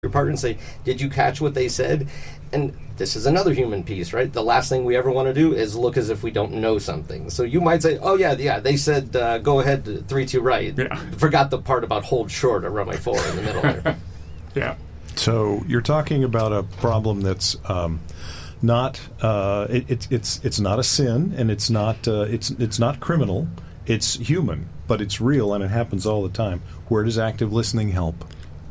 apart and say, did you catch what they said? And this is another human piece, right? The last thing we ever want to do is look as if we don't know something. So you might say, oh, yeah, they said go ahead 3-2 right. Yeah. Forgot the part about hold short or runway 4 in the middle there. Yeah. So you're talking about a problem that's not it's not a sin, and it's not criminal. It's human, but it's real, and it happens all the time. Where does active listening help?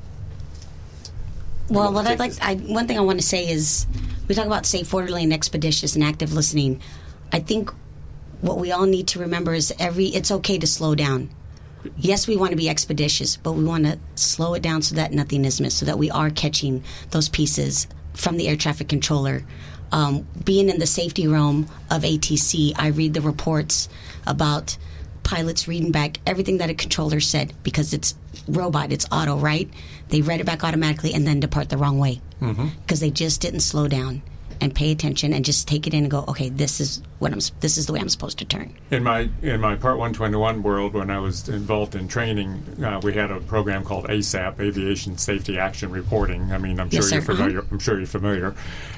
Well, one thing I want to say is, we talk about safe, orderly, and expeditious and active listening. I think what we all need to remember is it's okay to slow down. Yes, we want to be expeditious, but we want to slow it down so that nothing is missed, so that we are catching those pieces from the air traffic controller. Being in the safety realm of ATC, I read the reports about pilots reading back everything that a controller said, because it's robot, it's auto, right? They read it back automatically and then depart the wrong way because they just didn't slow down and pay attention and just take it in and go, okay, this is the way I'm supposed to turn. In my Part 121 world, when I was involved in training, we had a program called ASAP, Aviation Safety Action Reporting. I mean, I'm sure you're familiar. I'm sure you're familiar.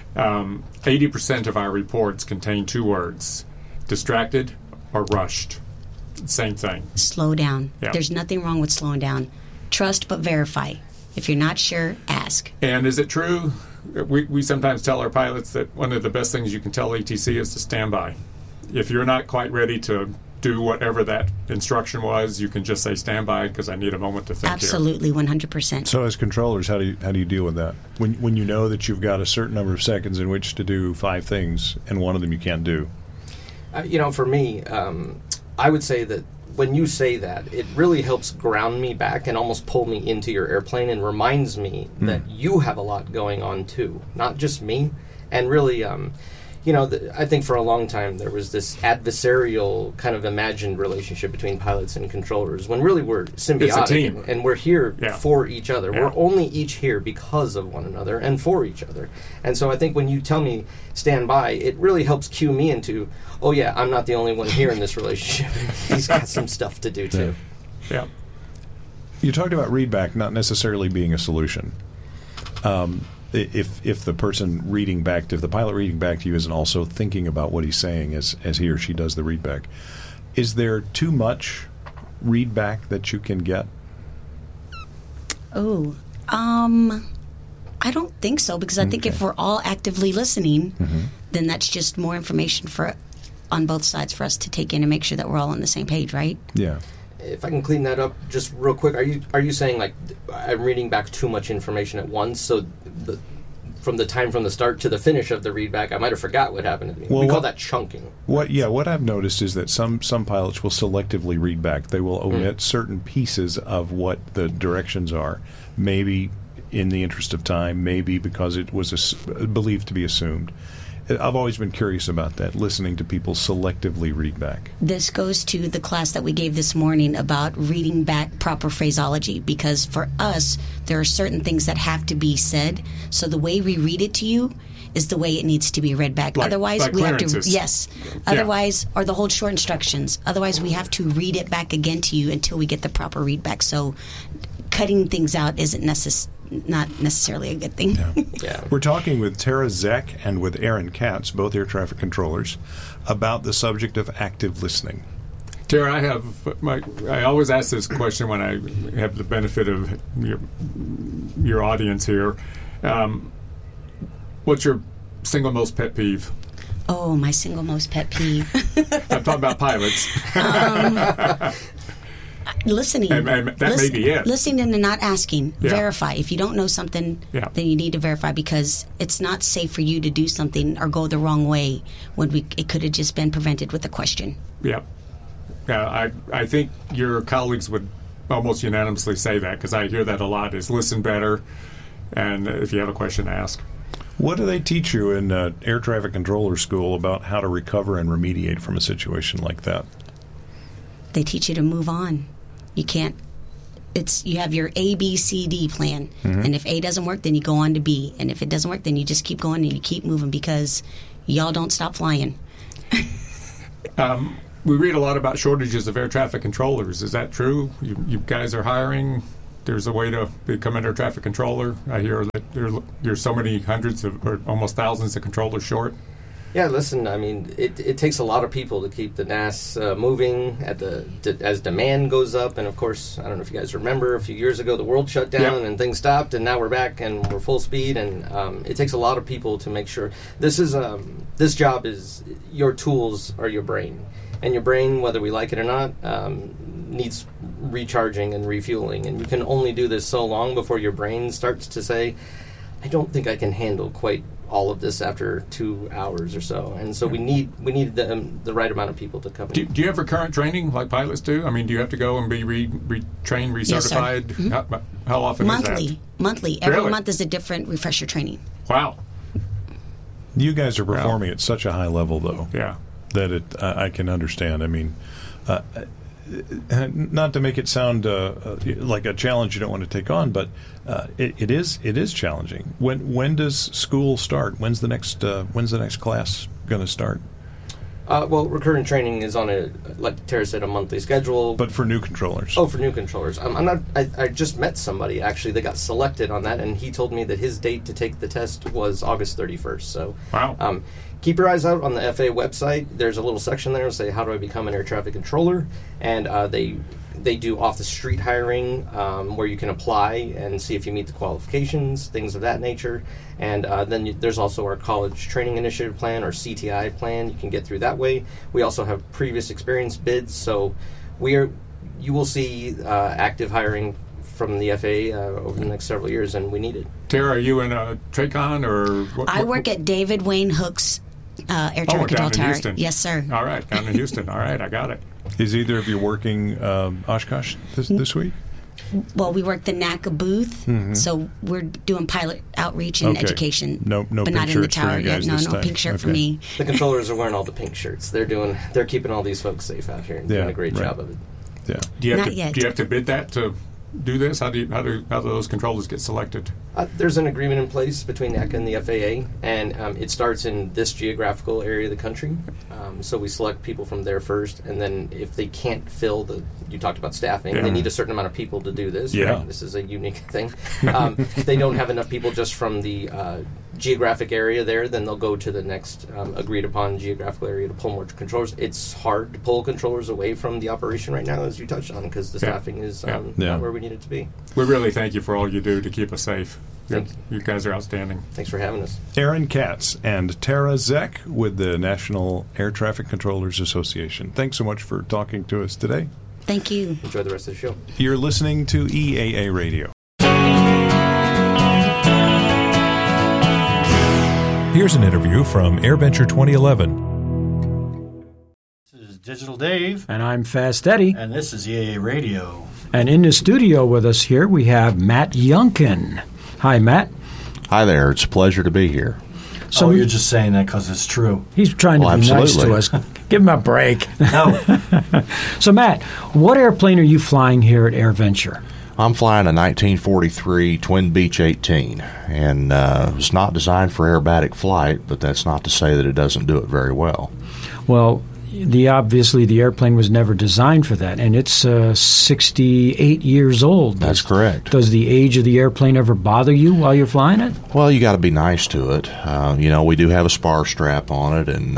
80% of our reports contain 2 words: distracted or rushed. Same thing. Slow down. Yeah. There's nothing wrong with slowing down. Trust but verify. If you're not sure, ask. And is it true? We sometimes tell our pilots that one of the best things you can tell ATC is to stand by. If you're not quite ready to do whatever that instruction was, you can just say stand by because I need a moment to think. Absolutely, here. 100%. So as controllers, how do you deal with that? When you know that you've got a certain number of seconds in which to do 5 things and one of them you can't do? For me, I would say that when you say that, it really helps ground me back and almost pull me into your airplane and reminds me that you have a lot going on too, not just me. And really, I think for a long time there was this adversarial kind of imagined relationship between pilots and controllers, when really we're symbiotic. It's a team. And we're here for each other. Yeah. We're only each here because of one another and for each other. And so I think when you tell me stand by, it really helps cue me into, oh yeah, I'm not the only one here in this relationship. He's got some stuff to do too. Yeah. You talked about readback not necessarily being a solution. If the person reading back, if the pilot reading back to you isn't also thinking about what he's saying as he or she does the readback, is there too much readback that you can get? Oh, I don't think so, because I think if we're all actively listening, then that's just more information on both sides for us to take in and make sure that we're all on the same page, right? Yeah. If I can clean that up just real quick, are you saying like I'm reading back too much information at once, so from the start to the finish of the readback, I might have forgot what happened to me? Well, we call that chunking. What I've noticed is that some pilots will selectively read back. They will omit certain pieces of what the directions are, maybe in the interest of time, maybe because it was believed to be assumed. I've always been curious about that, listening to people selectively read back. This goes to the class that we gave this morning about reading back proper phraseology, because for us, there are certain things that have to be said. So the way we read it to you is the way it needs to be read back. Otherwise, we have to... Yes. Otherwise, or the hold short instructions. Otherwise, we have to read it back again to you until we get the proper read back. So cutting things out isn't not necessarily a good thing. Yeah. We're talking with Tara Zeck and with Aaron Katz, both air traffic controllers, about the subject of active listening. Tara, I always ask this question when I have the benefit of your audience here. What's your single most pet peeve? Oh, my single most pet peeve. I'm talking about pilots. Listening. And that may be it. Listening and not asking. Yeah. Verify. If you don't know something, then you need to verify, because it's not safe for you to do something or go the wrong way when it could have just been prevented with a question. Yeah. I think your colleagues would almost unanimously say that, because I hear that a lot, is listen better, and if you have a question, ask. What do they teach you in air traffic controller school about how to recover and remediate from a situation like that? They teach you to move on. You can't. You have your A, B, C, D plan, and if A doesn't work, then you go on to B, and if it doesn't work, then you just keep going and you keep moving, because y'all don't stop flying. We read a lot about shortages of air traffic controllers. Is that true? You guys are hiring? there's a way to become an air traffic controller? I hear that you're so many hundreds of, or almost thousands of controllers short. Yeah, listen, I mean, it takes a lot of people to keep the NAS moving as demand goes up. And, of course, I don't know if you guys remember, a few years ago the world shut down and things stopped, and now we're back and we're full speed. And it takes a lot of people to make sure. This job is, your tools are your brain. And your brain, whether we like it or not, needs recharging and refueling. And you can only do this so long before your brain starts to say, I don't think I can handle quite all of this after 2 hours or so, and so we need the right amount of people to come in. Do you have recurrent training like pilots do? I mean, do you have to go and be retrained, recertified? Yes, sir. How often is that? Monthly. Every month is a different refresher training. Wow. You guys are performing at such a high level, though. Yeah. That I can understand. I mean, not to make it sound like a challenge you don't want to take on, but it is challenging. When does school start? When's the next class going to start? Well, recurrent training is on like Tara said, a monthly schedule. But for new controllers. Oh, for new controllers. I just met somebody actually that got selected on that, and he told me that his date to take the test was August 31st. So, wow. Keep your eyes out on the FAA website. There's a little section there that say, how do I become an air traffic controller? And they do off-the-street hiring where you can apply and see if you meet the qualifications, things of that nature. And then there's also our College Training Initiative Plan, or CTI plan. You can get through that way. We also have previous experience bids. So you will see active hiring from the FAA over the next several years, and we need it. Tara, are you in a TRACON or what? I work at David Wayne Hook's air traffic control tower. Houston. Yes, sir. All right, down in Houston. All right, I got it. Is either of you working Oshkosh this week? Well, we work the NACA booth, so we're doing pilot outreach and education. No but pink not in the shirts for tower you guys yet. this No time. pink shirt for me. The controllers are wearing all the pink shirts. They're keeping all these folks safe out here and doing a great job of it. Yeah. Do you Not yet. have to bid that to do this? How do those controllers get selected? There's an agreement in place between NACA and the FAA, and it starts in this geographical area of the country. So we select people from there first, and then if they can't fill you talked about staffing, they need a certain amount of people to do this. Yeah. Right? This is a unique thing. If they don't have enough people just from the geographic area there, then they'll go to the next agreed upon geographical area to pull more controllers. It's hard to pull controllers away from the operation right now, as you touched on, because the staffing is not where we need it to be. We really thank you for all you do to keep us safe. You guys are outstanding. Thanks for having us. Aaron Katz and Tara Zeck with the National Air Traffic Controllers Association. Thanks so much for talking to us today. Thank you. Enjoy the rest of the show. You're listening to EAA Radio. Here's an interview from AirVenture 2011. This is Digital Dave. And I'm Fast Eddie. And this is EAA Radio. And in the studio with us here, we have Matt Yunkin. Hi, Matt. Hi there. It's a pleasure to be here. So you're just saying that because it's true. He's trying to be nice to us. Give him a break. No. So, Matt, what airplane are you flying here at AirVenture? I'm flying a 1943 Twin Beech 18, and it's not designed for aerobatic flight, but that's not to say that it doesn't do it very well. Well, obviously the airplane was never designed for that, and it's 68 years old. That's correct. Does the age of the airplane ever bother you while you're flying it? Well, you got to be nice to it. We do have a spar strap on it, and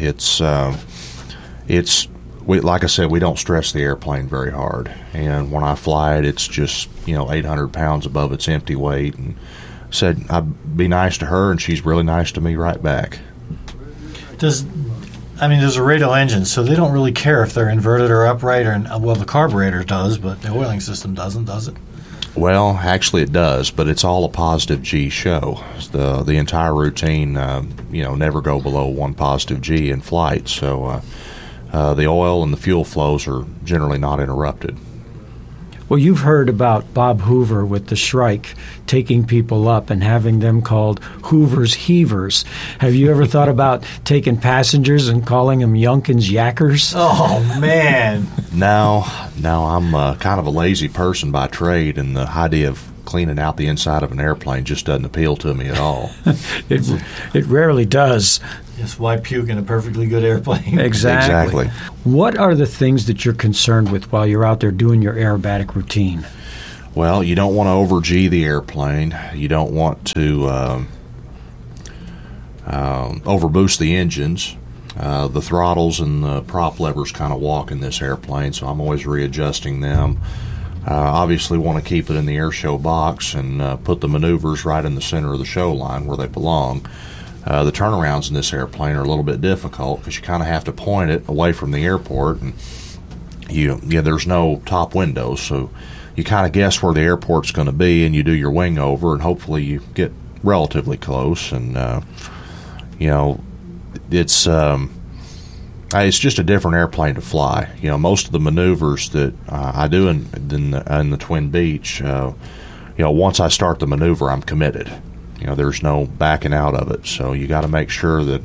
like I said, we don't stress the airplane very hard. And when I fly it, it's just 800 pounds above its empty weight. And said I'd be nice to her, and she's really nice to me right back. There's a radial engine, so they don't really care if they're inverted or upright. The carburetor does, but the oiling system doesn't, does it? Well, actually it does, but it's all a positive G show. The entire routine, never go below 1 positive G in flight. So the oil and the fuel flows are generally not interrupted. Well, you've heard about Bob Hoover with the Shrike taking people up and having them called Hoover's Heavers. Have you ever thought about taking passengers and calling them Yunkin's Yackers? Oh, man. No, I'm kind of a lazy person by trade, and the idea of cleaning out the inside of an airplane just doesn't appeal to me at all. It rarely does. Yes, why puke in a perfectly good airplane? Exactly. What are the things that you're concerned with while you're out there doing your aerobatic routine? Well, you don't want to over-G the airplane. You don't want to overboost the engines. The throttles and the prop levers kind of walk in this airplane, so I'm always readjusting them. Obviously want to keep it in the air show box and put the maneuvers right in the center of the show line where they belong. The turnarounds in this airplane are a little bit difficult because you kind of have to point it away from the airport, and there's no top windows, so you kind of guess where the airport's going to be, and you do your wing over, and hopefully you get relatively close. And it's just a different airplane to fly. Most of the maneuvers that I do in the Twin Beach, once I start the maneuver, I'm committed. There's no backing out of it. So you got to make sure that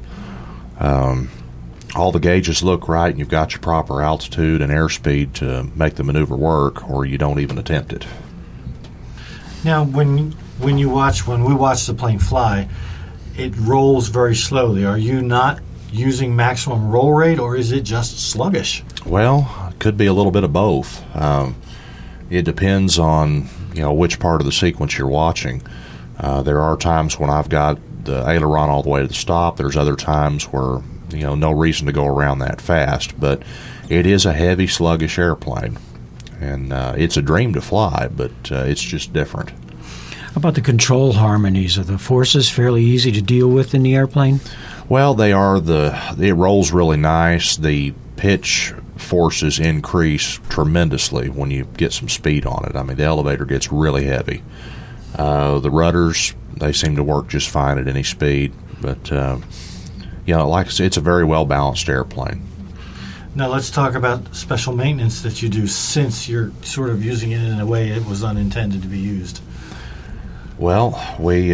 all the gauges look right and you've got your proper altitude and airspeed to make the maneuver work, or you don't even attempt it. Now, when we watch the plane fly, it rolls very slowly. Are you not using maximum roll rate, or is it just sluggish? Well, it could be a little bit of both. It depends on which part of the sequence you're watching. There are times when I've got the aileron all the way to the stop. There's other times where no reason to go around that fast. But it is a heavy, sluggish airplane, and it's a dream to fly, but it's just different. How about the control harmonies? Are the forces fairly easy to deal with in the airplane? Well, they are. It rolls really nice. The pitch forces increase tremendously when you get some speed on it. I mean, the elevator gets really heavy. The rudders, they seem to work just fine at any speed. But, like I said, it's a very well-balanced airplane. Now let's talk about special maintenance that you do, since you're sort of using it in a way it was unintended to be used. Well, we,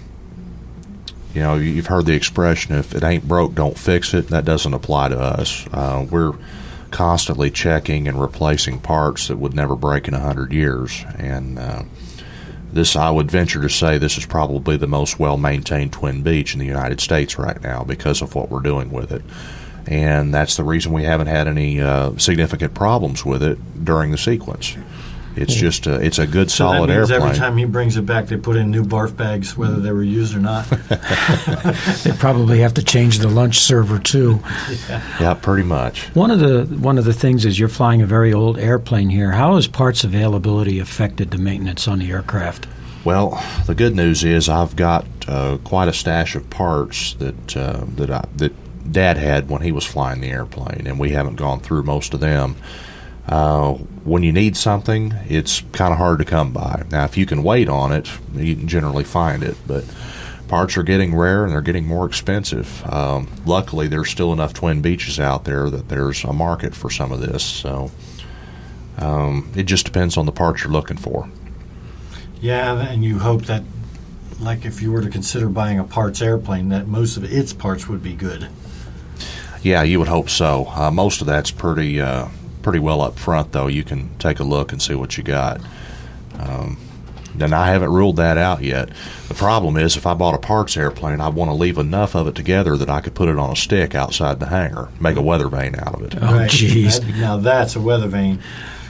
you've heard the expression, if it ain't broke, don't fix it. That doesn't apply to us. We're constantly checking and replacing parts that would never break in 100 years. And this, I would venture to say, this is probably the most well-maintained Twin Beach in the United States right now because of what we're doing with it. And that's the reason we haven't had any significant problems with it during the sequence. It's just it's a good, solid airplane. So that means every time he brings it back, they put in new barf bags, whether they were used or not. They probably have to change the lunch server too. Yeah, pretty much. One of the things is you're flying a very old airplane here. How has parts availability affected the maintenance on the aircraft? Well, the good news is I've got quite a stash of parts that Dad had when he was flying the airplane, and we haven't gone through most of them. When you need something, it's kind of hard to come by. Now, if you can wait on it, you can generally find it, but parts are getting rare and they're getting more expensive. Luckily, there's still enough Twin Beaches out there that there's a market for some of this, so it just depends on the parts you're looking for. Yeah, and you hope that, like if you were to consider buying a parts airplane, that most of its parts would be good. Yeah, you would hope so. Most of that's pretty well up front, though. You can take a look and see what you got. And I haven't ruled that out yet. The problem is, if I bought a parts airplane, I want to leave enough of it together that I could put it on a stick outside the hangar, make a weather vane out of it. Oh, jeez. Now that's a weather vane.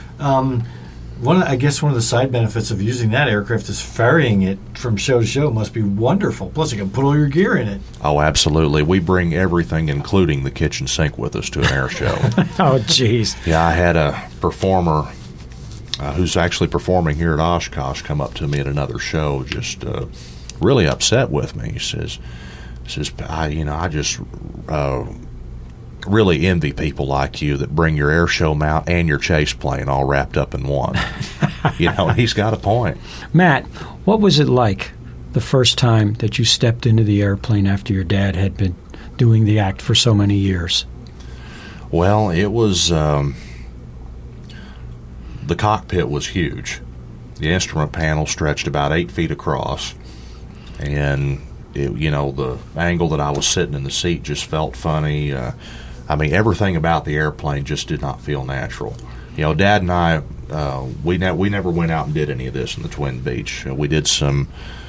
I guess one of the side benefits of using that aircraft is ferrying it from show to show must be wonderful. Plus, you can put all your gear in it. Oh, absolutely. We bring everything, including the kitchen sink, with us to an air show. Oh, jeez. Yeah, I had a performer who's actually performing here at Oshkosh come up to me at another show, just really upset with me. He says, I just really envy people like you that bring your air show mount and your chase plane all wrapped up in one. He's got a point. Matt, what was it like the first time that you stepped into the airplane after your dad had been doing the act for so many years? Well, it was the cockpit was huge. The instrument panel stretched about 8 feet across, and the angle that I was sitting in the seat just felt funny. Everything about the airplane just did not feel natural. Dad and I, we never went out and did any of this in the Twin Beach. We did some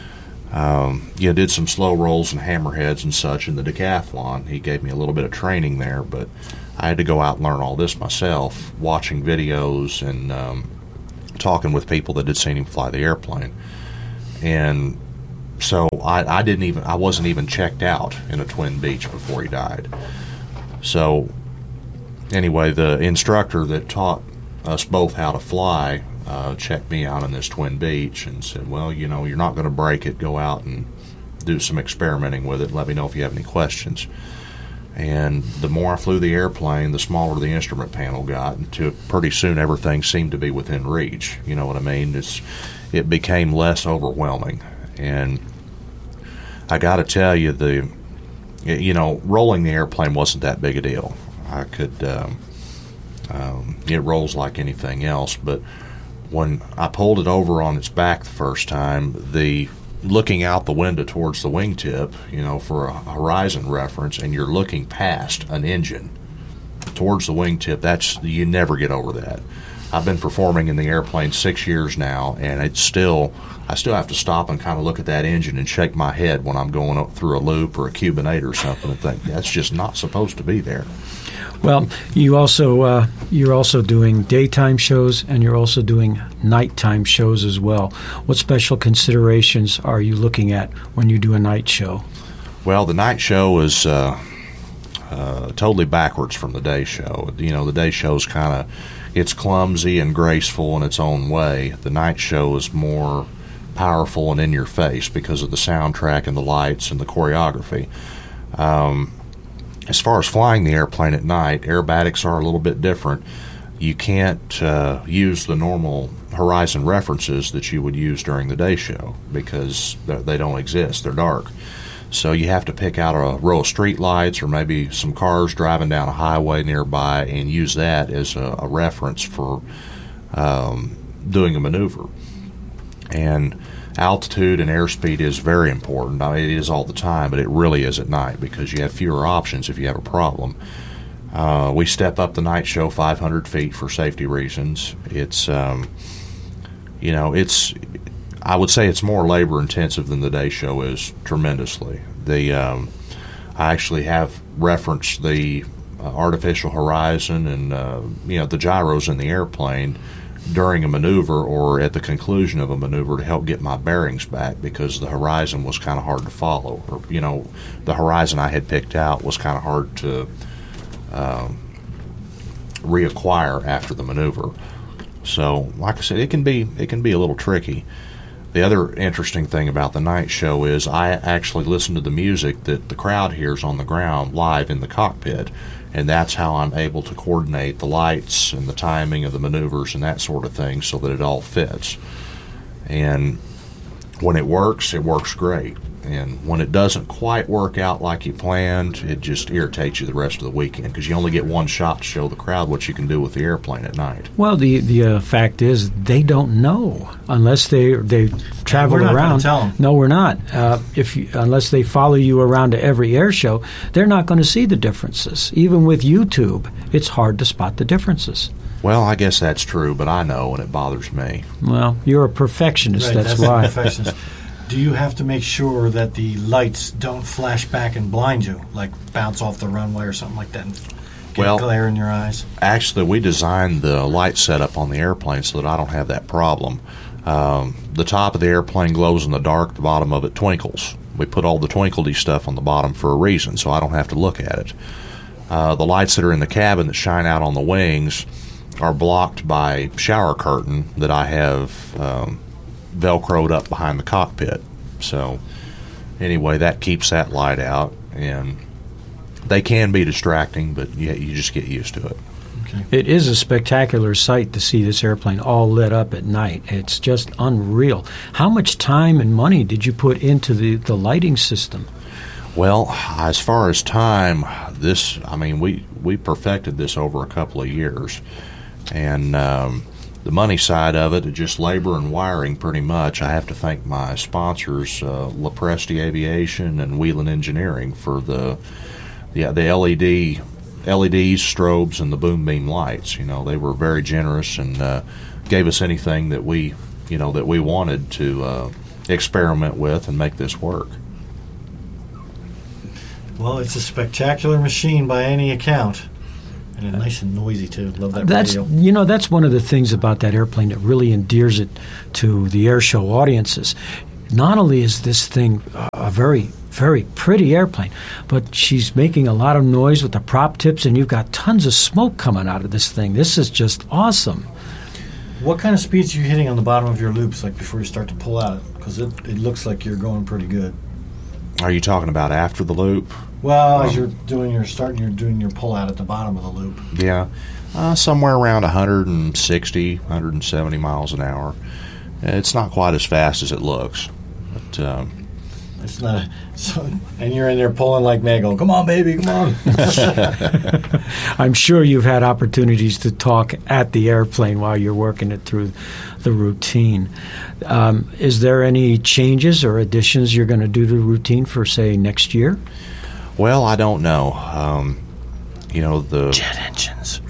slow rolls and hammerheads and such in the decathlon. He gave me a little bit of training there, but I had to go out and learn all this myself, watching videos and talking with people that had seen him fly the airplane. And so I wasn't even checked out in a Twin Beach before he died. So anyway, the instructor that taught us both how to fly checked me out in this Twin Beach and said, well, you know, you're not going to break it. Go out and do some experimenting with it. Let me know if you have any questions. And the more I flew the airplane, the smaller the instrument panel got, until pretty soon everything seemed to be within reach. You know what I mean? It became less overwhelming. And I got to tell you, rolling the airplane wasn't that big a deal. I could, it rolls like anything else. But when I pulled it over on its back the first time, looking out the window towards the wingtip, you know, for a horizon reference, and you're looking past an engine towards the wingtip, you never get over that. I've been performing in the airplane 6 years now, and I still have to stop and kind of look at that engine and shake my head when I'm going up through a loop or a Cuban 8 or something and think that's just not supposed to be there. Well, you're also doing daytime shows, and you're also doing nighttime shows as well. What special considerations are you looking at when you do a night show? Well, the night show is totally backwards from the day show. You know, the day show's it's clumsy and graceful in its own way. The night show is more powerful and in your face because of the soundtrack and the lights and the choreography. As far as flying the airplane at night, aerobatics are a little bit different. You can't use the normal horizon references that you would use during the day show because they don't exist. They're dark. So you have to pick out a row of street lights or maybe some cars driving down a highway nearby and use that as a reference for doing a maneuver. And altitude and airspeed is very important. I mean, it is all the time, but it really is at night because you have fewer options if you have a problem. We step up the night show 500 feet for safety reasons. It's, I would say it's more labor intensive than the day show is, tremendously. I actually have referenced the artificial horizon and the gyros in the airplane during a maneuver or at the conclusion of a maneuver to help get my bearings back because the horizon was kind of hard to follow. Or, the horizon I had picked out was kind of hard to reacquire after the maneuver. So, like I said, it can be a little tricky. The other interesting thing about the night show is I actually listen to the music that the crowd hears on the ground live in the cockpit, and that's how I'm able to coordinate the lights and the timing of the maneuvers and that sort of thing so that it all fits. And when it works great. And when it doesn't quite work out like you planned, it just irritates you the rest of the weekend because you only get one shot to show the crowd what you can do with the airplane at night. Well, the fact is they don't know unless they travel we're not around. Tell them. No, we're not. Unless they follow you around to every air show, they're not going to see the differences. Even with YouTube, it's hard to spot the differences. Well, I guess that's true, but I know, and it bothers me. Well, you're a perfectionist. Right, that's why. Perfectionist. Do you have to make sure that the lights don't flash back and blind you, like bounce off the runway or something like that and get glare in your eyes? Actually, we designed the light setup on the airplane so that I don't have that problem. The top of the airplane glows in the dark, the bottom of it twinkles. We put all the twinkledy stuff on the bottom for a reason, so I don't have to look at it. The lights that are in the cabin that shine out on the wings are blocked by shower curtain that I have Velcroed up behind the cockpit. So anyway, that keeps that light out, and they can be distracting, but you just get used to it. Okay. It is a spectacular sight to see this airplane all lit up at night. It's just unreal. How much time and money did you put into the lighting system? Well, as far as time, we perfected this over a couple of years, and the money side of it, just labor and wiring pretty much. I have to thank my sponsors, Lopresti Aviation and Wheelan Engineering, for the LEDs, strobes, and the boom beam lights. They were very generous and gave us anything that we wanted to experiment with and make this work. Well, it's a spectacular machine by any account. And nice and noisy, too. Love that That's radio. That's one of the things about that airplane that really endears it to the air show audiences. Not only is this thing a very, very pretty airplane, but she's making a lot of noise with the prop tips, and you've got tons of smoke coming out of this thing. This is just awesome. What kind of speeds are you hitting on the bottom of your loops, like before you start to pull out? Because it looks like you're going pretty good. Are you talking about after the loop? Well, as you're doing your pull out at the bottom of the loop. Yeah, somewhere around 160, 170 miles an hour. It's not quite as fast as it looks, but it's not. And you're in there pulling like Maggle. Come on, baby, come on. I'm sure you've had opportunities to talk at the airplane while you're working it through the routine. Is there any changes or additions you're going to do to the routine for, say, next year? Well, I don't know. The jet engines.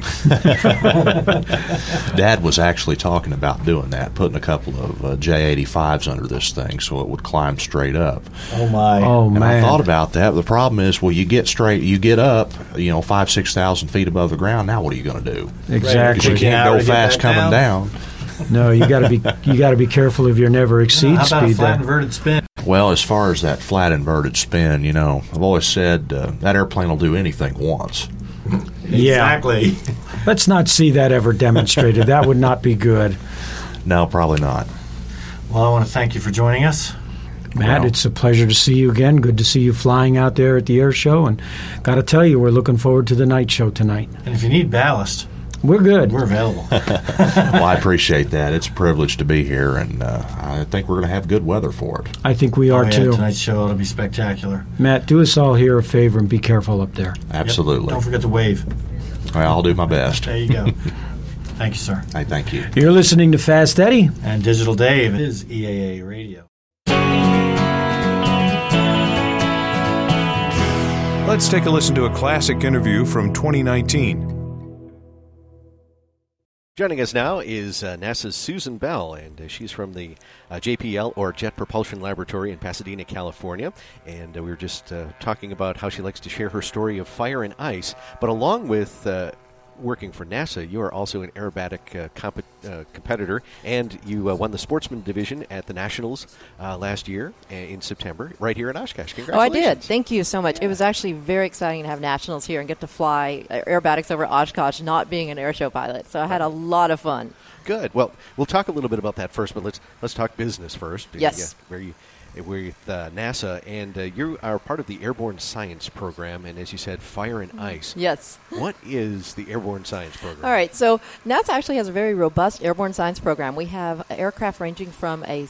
Dad was actually talking about doing that, putting a couple of J85s under this thing so it would climb straight up. Oh my! Oh and man! I thought about that. The problem is, you get up, 5,000-6,000 feet above the ground. Now, what are you going to do? Exactly. You can't go fast coming down. No, you got to be careful of your never exceed how about speed. A flat inverted spin? Well, as far as that flat inverted spin, I've always said that airplane will do anything once. Exactly. Let's not see that ever demonstrated. That would not be good. No, probably not. Well, I want to thank you for joining us. Matt, it's a pleasure to see you again. Good to see you flying out there at the air show. And got to tell you, we're looking forward to the night show tonight. And if you need ballast, we're good. We're available. Well, I appreciate that. It's a privilege to be here, and I think we're going to have good weather for it. I think we are, too. Tonight's show ought to be spectacular. Matt, do us all here a favor and be careful up there. Absolutely. Yep. Don't forget to wave. Well, I'll do my best. There you go. Thank you, sir. Hey, thank you. You're listening to Fast Eddie. And Digital Dave is EAA Radio. Let's take a listen to a classic interview from 2019. Joining us now is NASA's Susan Bell, and she's from the JPL, or Jet Propulsion Laboratory in Pasadena, California. And we were just talking about how she likes to share her story of fire and ice. But along with working for NASA, you are also an aerobatic competitor, and you won the Sportsman Division at the Nationals last year in September, right here in Oshkosh. Congratulations. Oh, I did. Thank you so much. It was actually very exciting to have Nationals here and get to fly aerobatics over Oshkosh, not being an airshow pilot. So I had a lot of fun. Good. Well, we'll talk a little bit about that first, but let's talk business first. Yes. We're with NASA, and you are part of the Airborne Science Program, and as you said, fire and ice. Yes. What is the Airborne Science Program? All right, so NASA actually has a very robust airborne science program. We have aircraft ranging from a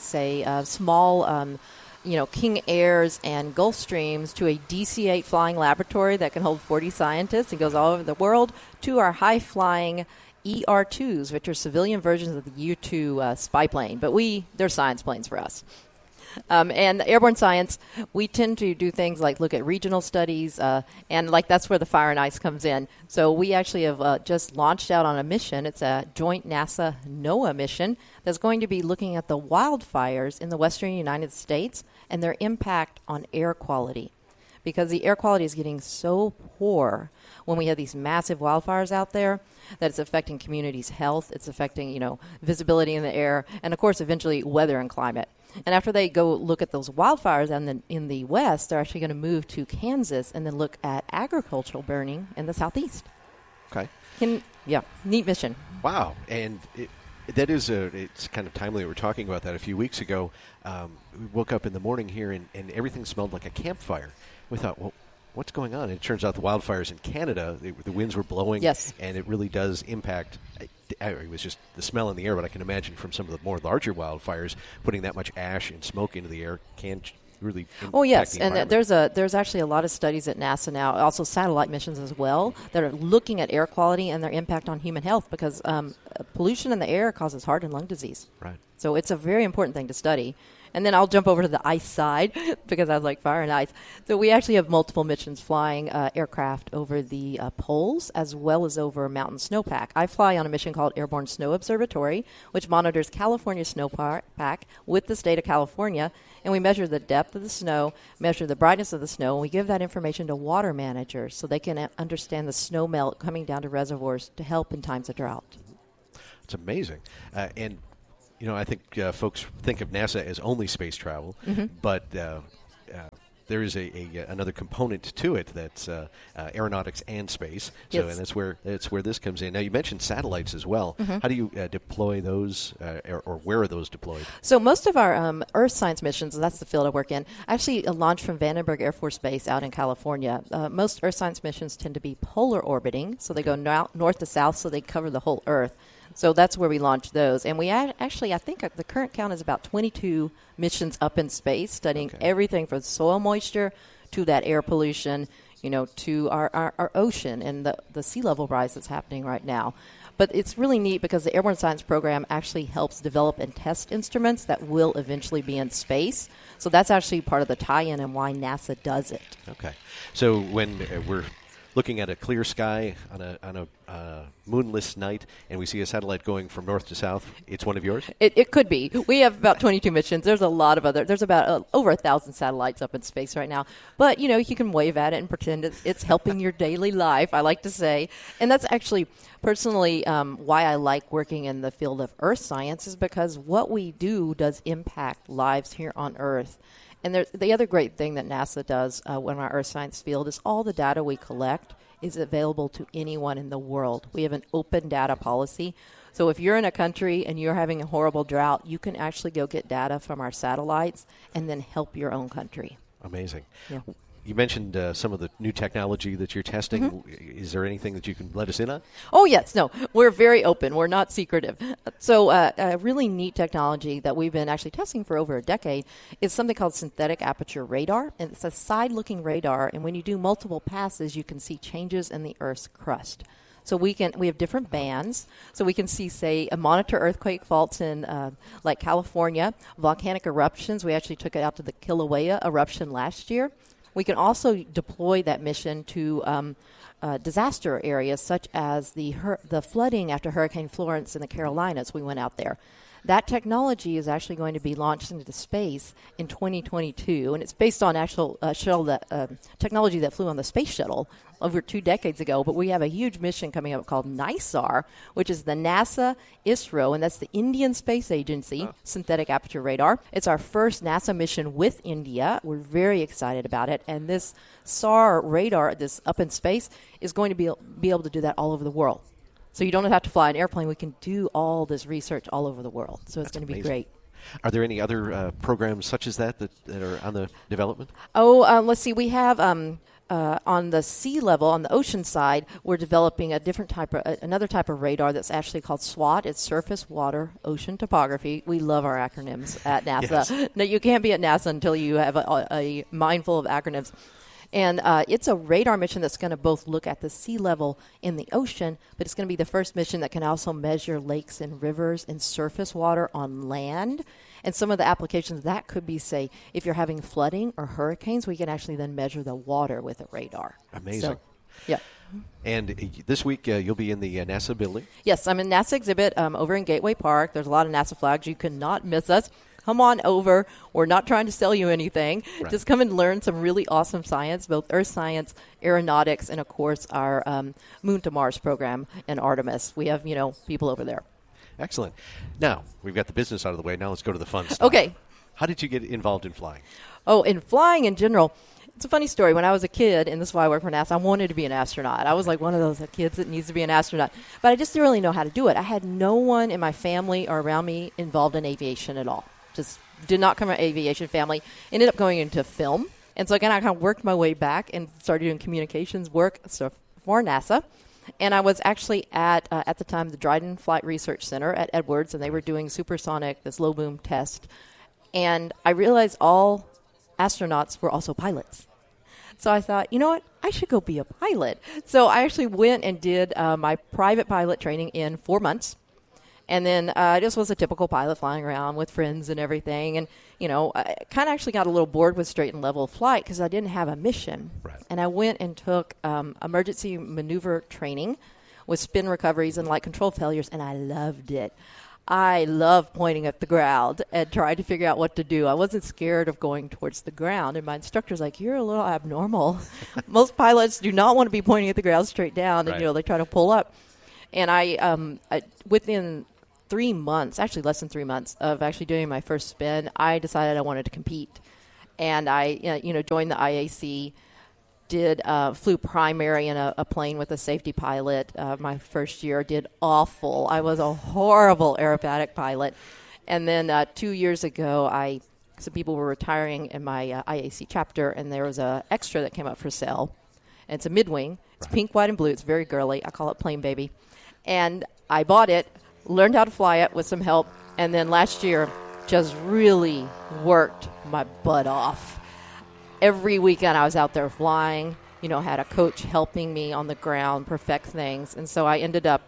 small King Airs and Gulfstreams to a DC-8 flying laboratory that can hold 40 scientists and goes all over the world, to our high-flying ER-2s, which are civilian versions of the U-2 spy plane. But they're science planes for us. And the airborne science, we tend to do things like look at regional studies, and that's where the fire and ice comes in. So we actually have just launched out on a mission. It's a joint NASA-NOAA mission that's going to be looking at the wildfires in the western United States and their impact on air quality. Because the air quality is getting so poor when we have these massive wildfires out there that it's affecting communities' health, it's affecting, visibility in the air, and, of course, eventually weather and climate. And after they go look at those wildfires in the west, they're actually going to move to Kansas and then look at agricultural burning in the southeast. Okay. Neat mission. Wow. And it's kind of timely. We were talking about that a few weeks ago. We woke up in the morning here and everything smelled like a campfire. We thought, well, what's going on? And it turns out the wildfires in Canada, the winds were blowing. Yes. And it really does impact. It was just the smell in the air, but I can imagine from some of the more larger wildfires, putting that much ash and smoke into the air can really impact Oh, yes, the and there's actually a lot of studies at NASA now, also satellite missions as well, that are looking at air quality and their impact on human health, because pollution in the air causes heart and lung disease. Right. So it's a very important thing to study. And then I'll jump over to the ice side because I was like fire and ice. So we actually have multiple missions flying aircraft over the poles as well as over mountain snowpack. I fly on a mission called Airborne Snow Observatory, which monitors California snowpack with the state of California. And we measure the depth of the snow, measure the brightness of the snow, and we give that information to water managers so they can understand the snow melt coming down to reservoirs to help in times of drought. It's amazing. And I think folks think of NASA as only space travel, but there is another component to it that's aeronautics and space. So, and that's where this comes in. Now, you mentioned satellites as well. How do you deploy those, or where are those deployed? So most of our Earth science missions, that's the field I work in, actually launch from Vandenberg Air Force Base out in California. Most Earth science missions tend to be polar orbiting, so they go north to south, so they cover the whole Earth. So that's where we launch those. And we actually, I think the current count is about 22 missions up in space, studying everything from soil moisture to that air pollution, to our ocean and the sea level rise that's happening right now. But it's really neat because the Airborne Science Program actually helps develop and test instruments that will eventually be in space. So that's actually part of the tie-in and why NASA does it. Okay. So when we're looking at a clear sky on a moonless night, and we see a satellite going from north to south, it's one of yours? It could be. We have about 22 missions. There's a lot of there's about over 1,000 satellites up in space right now. But, you can wave at it and pretend it's helping your daily life, I like to say. And that's actually personally why I like working in the field of earth science, is because what we do does impact lives here on Earth. And the other great thing that NASA does in our earth science field is all the data we collect is available to anyone in the world. We have an open data policy. So if you're in a country and you're having a horrible drought, you can actually go get data from our satellites and then help your own country. Amazing. Yeah. You mentioned some of the new technology that you're testing. Is there anything that you can let us in on? Oh, yes. No, we're very open. We're not secretive. So a really neat technology that we've been actually testing for over a decade is something called synthetic aperture radar. And it's a side-looking radar, and when you do multiple passes, you can see changes in the Earth's crust. So we have different bands. So we can see, monitor earthquake faults in like California, volcanic eruptions. We actually took it out to the Kilauea eruption last year. We can also deploy that mission to disaster areas such as the flooding after Hurricane Florence in the Carolinas. We went out there. That technology is actually going to be launched into space in 2022, and it's based on actual technology that flew on the space shuttle over 2 decades ago. But we have a huge mission coming up called NISAR, which is the NASA ISRO, and that's the Indian Space Agency synthetic aperture radar. It's our first NASA mission with India. We're very excited about it, and this SAR radar, this up in space, is going to be able to do that all over the world. So you don't have to fly an airplane. We can do all this research all over the world. So it's going to be great. Are there any other programs such as that are on the development? Let's see. We have on the sea level, on the ocean side, we're developing another type of radar that's actually called SWOT. It's Surface Water Ocean Topography. We love our acronyms at NASA. Yes. No, you can't be at NASA until you have a mindful of acronyms. And it's a radar mission that's going to both look at the sea level in the ocean, but it's going to be the first mission that can also measure lakes and rivers and surface water on land. And some of the applications that could be, say, if you're having flooding or hurricanes, we can actually then measure the water with a radar. Amazing. So, yeah. And this week you'll be in the NASA building? Yes, I'm in NASA exhibit over in Gateway Park. There's a lot of NASA flags. You cannot miss us. Come on over. We're not trying to sell you anything. Right. Just come and learn some really awesome science, both earth science, aeronautics, and, of course, our Moon to Mars program in Artemis. We have, people over there. Excellent. Now, we've got the business out of the way. Now let's go to the fun stuff. Okay. How did you get involved in flying? Oh, in flying in general, it's a funny story. When I was a kid, and this is why I work for NASA, I wanted to be an astronaut. I was like one of those kids that needs to be an astronaut. But I just didn't really know how to do it. I had no one in my family or around me involved in aviation at all. Just did not come from an aviation family. Ended up going into film. And so, again, I kind of worked my way back and started doing communications work stuff for NASA. And I was actually at the time, the Dryden Flight Research Center at Edwards, and they were doing supersonic, this low-boom test. And I realized all astronauts were also pilots. So I thought, you know what? I should go be a pilot. So I actually went and did my private pilot training in 4 months. And then I just was a typical pilot flying around with friends and everything. And, I kind of actually got a little bored with straight and level flight because I didn't have a mission. Right. And I went and took emergency maneuver training with spin recoveries and light control failures, and I loved it. I love pointing at the ground and trying to figure out what to do. I wasn't scared of going towards the ground. And my instructor's like, you're a little abnormal. Most pilots do not want to be pointing at the ground straight down. And, they try to pull up. And I within 3 months, actually less than 3 months of actually doing my first spin, I decided I wanted to compete. And I, joined the IAC, flew primary in a plane with a safety pilot my first year, did awful. I was a horrible aerobatic pilot. And then 2 years ago, some people were retiring in my IAC chapter, and there was an extra that came up for sale. And it's a midwing. It's pink, white, and blue. It's very girly. I call it Plane Baby. And I bought it, learned how to fly it with some help, and then last year just really worked my butt off. Every weekend I was out there flying, had a coach helping me on the ground perfect things. And so I ended up,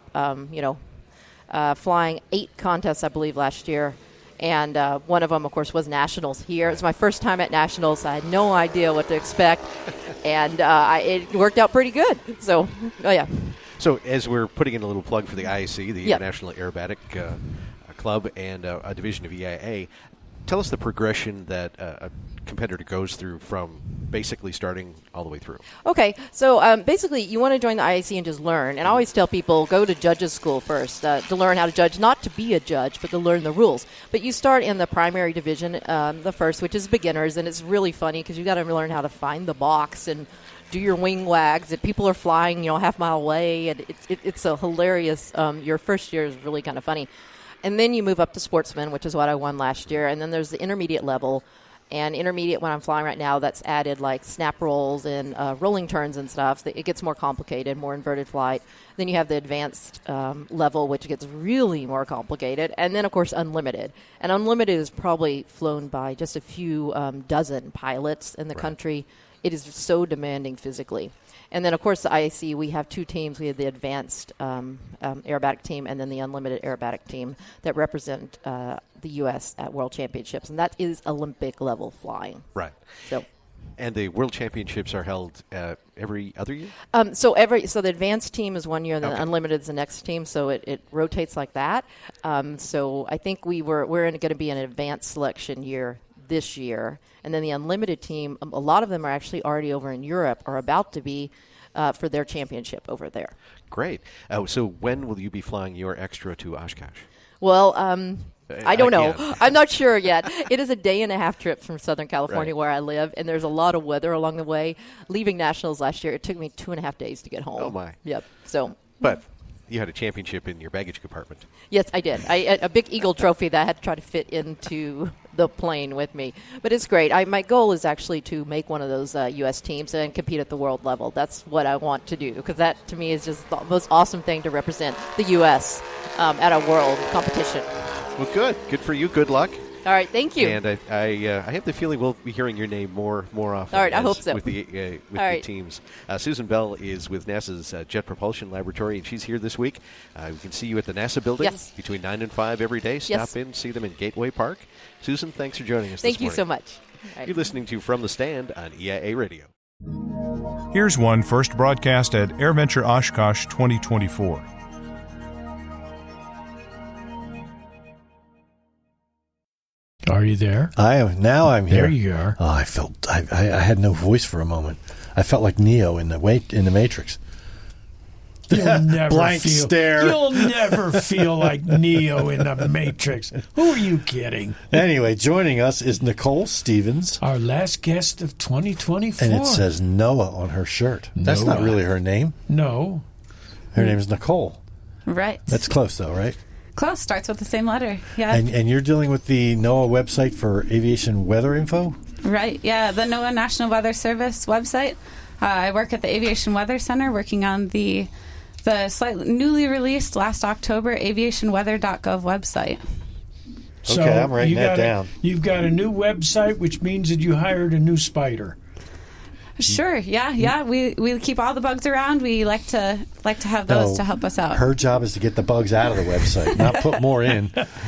flying 8 contests, I believe, last year. And one of them, of course, was Nationals here. It was my first time at Nationals. I had no idea what to expect. And it worked out pretty good. So, yeah. So as we're putting in a little plug for the IAC, the International Aerobatic Club, and a division of EIA, tell us the progression that a competitor goes through from basically starting all the way through. Okay, so basically you want to join the IAC and just learn. And I always tell people, go to judges school first to learn how to judge, not to be a judge, but to learn the rules. But you start in the primary division, the first, which is beginners, and it's really funny because you got to learn how to find the box and do your wing wags. And people are flying, half mile away, and it's a hilarious. Your first year is really kind of funny. And then you move up to sportsman, which is what I won last year. And then there's the intermediate level. And intermediate, when I'm flying right now, that's added like snap rolls and rolling turns and stuff. It gets more complicated, more inverted flight. Then you have the advanced level, which gets really more complicated. And then, of course, unlimited. And unlimited is probably flown by just a few dozen pilots in the country. It is so demanding physically. And then, of course, the IAC, we have 2 teams. We have the advanced aerobatic team and then the unlimited aerobatic team that represent the U.S. at World Championships. And that is Olympic-level flying. Right. So, and the World Championships are held every other year? So the advanced team is 1 year, and then the unlimited is the next team. So it rotates like that. So I think we're going to be an advanced selection year this year. And then the unlimited team, a lot of them are actually already over in Europe or about to be for their championship over there. Great. So when will you be flying your extra to Oshkosh? Well, I don't know. I'm not sure yet. It is a day-and-a-half trip from Southern California where I live, and there's a lot of weather along the way. Leaving Nationals last year, it took me 2.5 days to get home. Oh, my. Yep. So, but you had a championship in your baggage compartment. Yes, I did. A big Eagle trophy that I had to try to fit into the plane with me. But it's great. My goal is actually to make one of those U.S. teams and compete at the world level. That's what I want to do, because that, to me, is just the most awesome thing to represent the U.S. At a world competition. Well, good. Good for you. Good luck. All right, thank you. And I have the feeling we'll be hearing your name more often. All right, I hope so. With the teams. Susan Bell is with NASA's Jet Propulsion Laboratory, and she's here this week. We can see you at the NASA building between 9 and 5 every day. Stop in, see them in Gateway Park. Susan, thanks for joining us this morning. Thank you so much. Right. You're listening to From the Stand on EIA Radio. Here's one first broadcast at AirVenture Oshkosh 2024. Are you there? I am. Now I'm here. There you are. Oh, I had no voice for a moment. I felt like Neo in the Matrix. You'll never Blank stare. You'll never feel like Neo in the Matrix. Who are you kidding? Anyway, joining us is Nicole Stevens, our last guest of 2024. And it says Noah on her shirt. That's not really her name. No. Her name is Nicole. Right. That's close, though, right? Close. Starts with the same letter. Yeah. And you're dealing with the NOAA website for aviation weather info? Right. Yeah, the NOAA National Weather Service website. I work at the Aviation Weather Center working on the slightly newly released last October aviationweather.gov website. So okay, I'm writing that down. You've got a new website, which means that you hired a new spider. Sure. Yeah. We keep all the bugs around. We like to have those to help us out. Her job is to get the bugs out of the website, not put more in.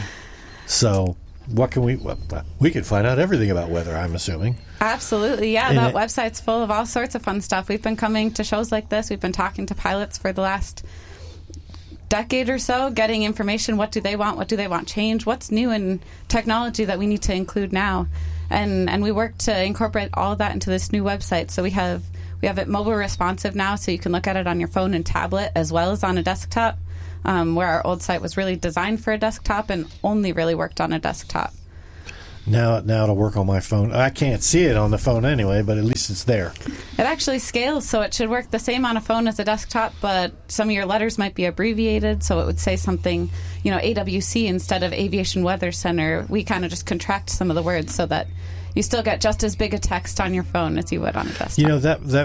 So, what can we can find out everything about weather, I'm assuming. Absolutely. Yeah. And that website's full of all sorts of fun stuff. We've been coming to shows like this. We've been talking to pilots for the last decade or so, getting information. What do they want? What do they want change? What's new in technology that we need to include now? And we work to incorporate all of that into this new website. So we have it mobile responsive now, so you can look at it on your phone and tablet as well as on a desktop, where our old site was really designed for a desktop and only really worked on a desktop. Now it'll work on my phone. I can't see it on the phone anyway, but at least it's there. It actually scales, so it should work the same on a phone as a desktop, but some of your letters might be abbreviated, so it would say something, AWC instead of Aviation Weather Center. We kind of just contract some of the words so that you still get just as big a text on your phone as you would on a desktop.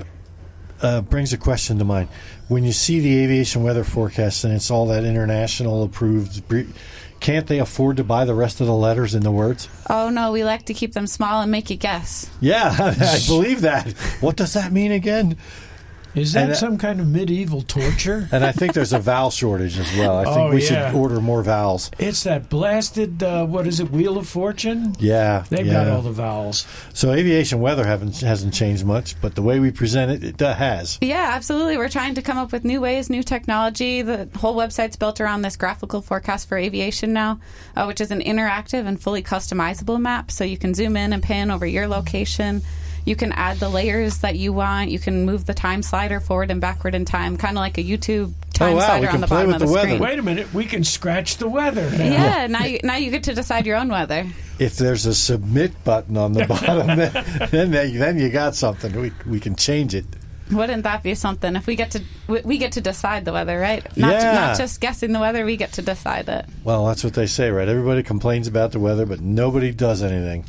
That brings a question to mind. When you see the aviation weather forecast and it's all that international approved, can't they afford to buy the rest of the letters and the words? Oh, no, we like to keep them small and make you guess. Yeah, I believe that. What does that mean again? Is that some kind of medieval torture? And I think there's a vowel shortage as well. I think we should order more vowels. It's that blasted, Wheel of Fortune? Yeah. They've got all the vowels. So aviation weather hasn't changed much, but the way we present it has. Yeah, absolutely. We're trying to come up with new ways, new technology. The whole website's built around this graphical forecast for aviation now, which is an interactive and fully customizable map. So you can zoom in and pan over your location. You can add the layers that you want. You can move the time slider forward and backward in time, kind of like a YouTube time slider on the bottom of the screen. Wait a minute, we can scratch the weather now. Yeah, now you get to decide your own weather. If there's a submit button on the bottom, then you got something. We can change it. Wouldn't that be something? If we get to decide the weather, right? Not just guessing the weather, we get to decide it. Well, that's what they say, right? Everybody complains about the weather, but nobody does anything.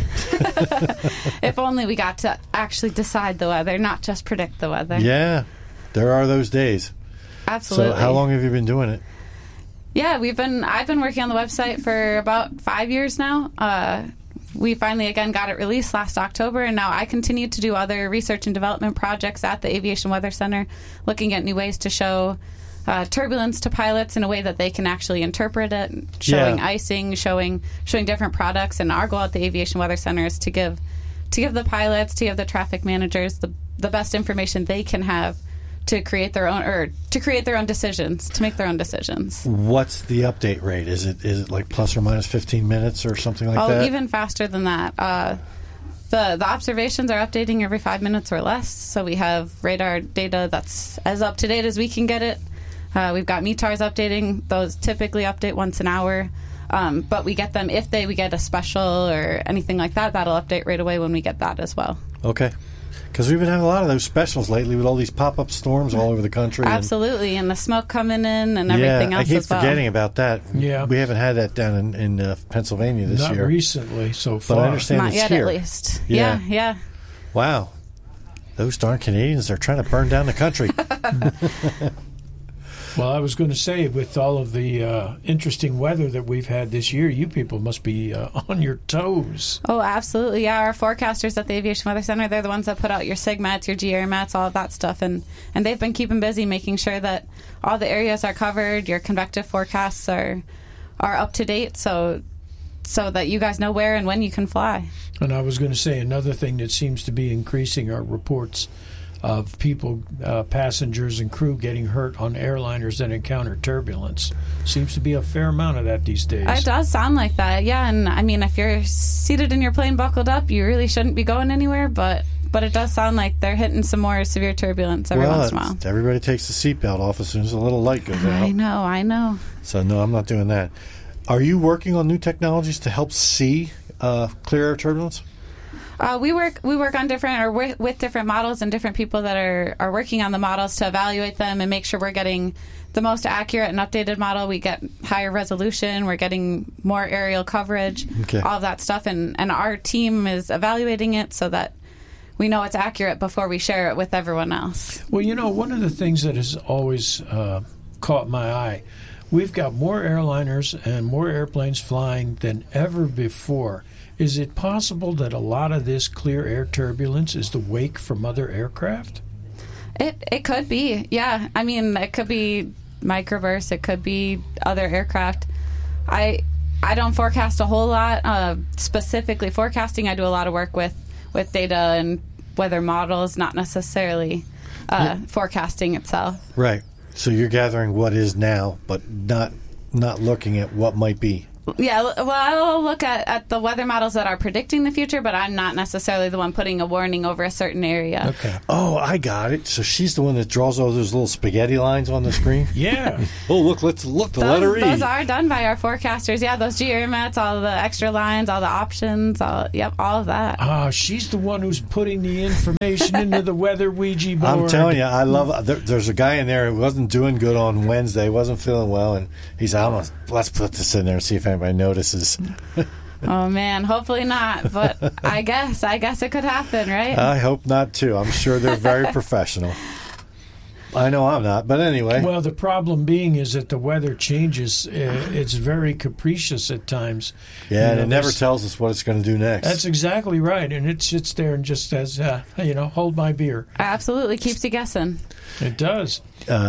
If only we got to actually decide the weather, not just predict the weather. Yeah, there are those days. Absolutely. So how long have you been doing it? Yeah, I've been working on the website for about 5 years now. We finally, again, got it released last October, and now I continue to do other research and development projects at the Aviation Weather Center, looking at new ways to show turbulence to pilots in a way that they can actually interpret it, showing icing, showing different products. And our goal at the Aviation Weather Center is to give the pilots, to give the traffic managers the best information they can have to create their own decisions, to make their own decisions. What's the update rate? Is it like plus or minus 15 minutes or something like that? Oh, even faster than that. The observations are updating every 5 minutes or less, so we have radar data that's as up to date as we can get it. We've got METARs updating. Those typically update once an hour, but we get them if we get a special or anything like that. That'll update right away when we get that as well. Okay. Because we've been having a lot of those specials lately with all these pop-up storms all over the country. Absolutely, and the smoke coming in and everything else as well. I keep forgetting about that. Yeah. We haven't had that down in Pennsylvania this year. Not recently so far. But I understand Not it's yet, here. at least. Yeah. Wow. Those darn Canadians, they're trying to burn down the country. Well, I was going to say, with all of the interesting weather that we've had this year, you people must be on your toes. Oh, absolutely. Yeah, our forecasters at the Aviation Weather Center, they're the ones that put out your SIGMATs, your GAIR-MATs, all of that stuff. And they've been keeping busy making sure that all the areas are covered, your convective forecasts are up to date, so that you guys know where and when you can fly. And I was going to say, another thing that seems to be increasing are reports of people, passengers and crew getting hurt on airliners that encounter turbulence. Seems to be a fair amount of that these days. It does sound like that, yeah. And I mean, if you're seated in your plane buckled up, you really shouldn't be going anywhere, but it does sound like they're hitting some more severe turbulence every once in a while. Everybody takes the seatbelt off as soon as a little light goes out. I know. So, no, I'm not doing that. Are you working on new technologies to help see clear air turbulence? We work on different, or with different models and different people that are working on the models to evaluate them and make sure we're getting the most accurate and updated model. We get higher resolution. We're getting more aerial coverage, all of that stuff. And our team is evaluating it so that we know it's accurate before we share it with everyone else. Well, one of the things that has always caught my eye, we've got more airliners and more airplanes flying than ever before. Is it possible that a lot of this clear air turbulence is the wake from other aircraft? It could be, yeah. I mean, it could be microbursts. It could be other aircraft. I don't forecast a whole lot. Specifically forecasting, I do a lot of work with data and weather models, not necessarily forecasting itself. Right. So you're gathering what is now, but not looking at what might be. Yeah, well, I'll look at the weather models that are predicting the future, but I'm not necessarily the one putting a warning over a certain area. Okay. Oh, I got it. So she's the one that draws all those little spaghetti lines on the screen? Yeah. Oh, let's look, the letter E. Those are done by our forecasters. Yeah, those GRMETs, all the extra lines, all the options, all of that. She's the one who's putting the information into the weather Ouija board. I'm telling you, I love there's a guy in there who wasn't doing good on Wednesday, wasn't feeling well, and he said, let's put this in there and see if anybody notices. Oh man, hopefully not, but I guess it could happen, right? I hope not too. I'm sure they're very professional. I know I'm not, but anyway. Well, the problem being is that the weather changes. It's very capricious at times. Yeah, and it never tells us what it's going to do next. That's exactly right, and it sits there and just says, hold my beer. Absolutely, keeps you guessing. It does.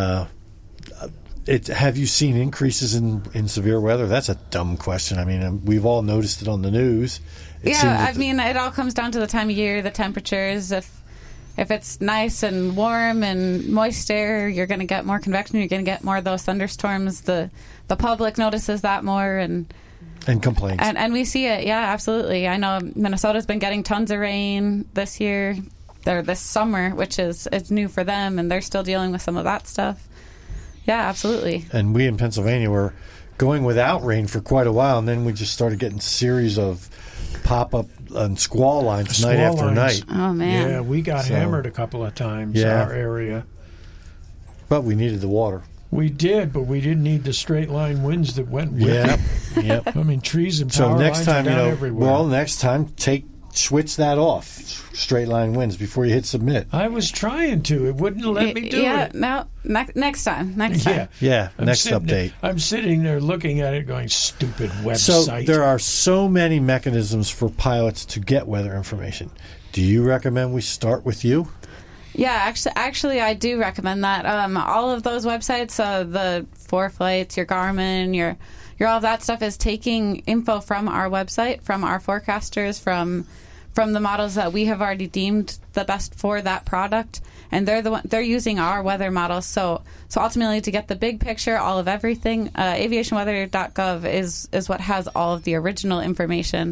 Have you seen increases in severe weather? That's a dumb question. I mean, we've all noticed it on the news. It all comes down to the time of year, the temperatures. If it's nice and warm and moist air, you're going to get more convection. You're going to get more of those thunderstorms. The public notices that more and complaints. And we see it. Yeah, absolutely. I know Minnesota's been getting tons of rain this year, or this summer, which it's new for them, and they're still dealing with some of that stuff. Yeah, absolutely. And we in Pennsylvania were going without rain for quite a while, and then we just started getting series of pop-up and squall lines night after night. Oh, man. Yeah, we got hammered a couple of times, our area. But we needed the water. We did, but we didn't need the straight line winds that went with it. Yep. I mean, trees and power lines are down everywhere. Well, next time, switch that off, straight line winds, before you hit submit. I was trying to. It wouldn't let me do it. Yeah, no, next time. Yeah, next update. I'm sitting there looking at it going, stupid website. So there are so many mechanisms for pilots to get weather information. Do you recommend we start with you? Yeah, actually, I do recommend that. All of those websites, the ForeFlights, your Garmin, your all of that stuff is taking info from our website, from our forecasters, from the models that we have already deemed the best for that product, and they're using our weather models. So ultimately, to get the big picture, all of everything, aviationweather.gov is what has all of the original information.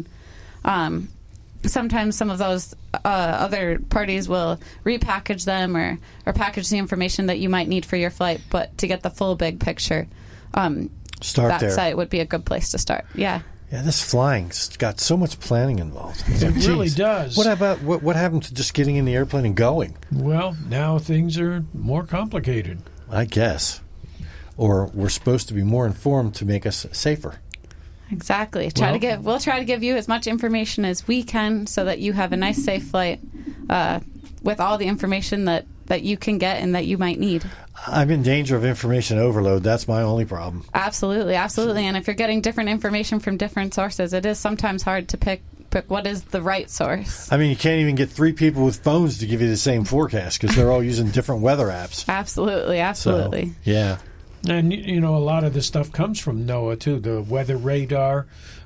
Sometimes some of those other parties will repackage them or package the information that you might need for your flight, but to get the full big picture, that site would be a good place to start. Yeah. Yeah, this flying's got so much planning involved. It really does. What about what happened to just getting in the airplane and going? Well, now things are more complicated, I guess. Or we're supposed to be more informed to make us safer. Exactly. We'll try to give you as much information as we can so that you have a nice, safe flight with all the information that you can get and that you might need. I'm in danger of information overload. That's my only problem. Absolutely. And if you're getting different information from different sources, it is sometimes hard to pick what is the right source. I mean, you can't even get three people with phones to give you the same forecast because they're all using different weather apps. Absolutely. So, yeah. And, a lot of this stuff comes from NOAA, too. The weather radar,